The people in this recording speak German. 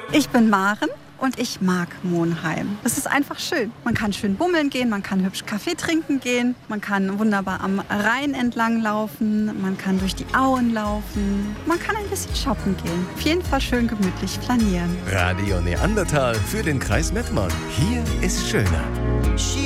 Ich bin Maren und ich mag Monheim. Es ist einfach schön. Man kann schön bummeln gehen, man kann hübsch Kaffee trinken gehen, man kann wunderbar am Rhein entlang laufen, man kann durch die Auen laufen, man kann ein bisschen shoppen gehen. Auf jeden Fall schön gemütlich flanieren. Radio Neandertal für den Kreis Mettmann. Hier ist schöner.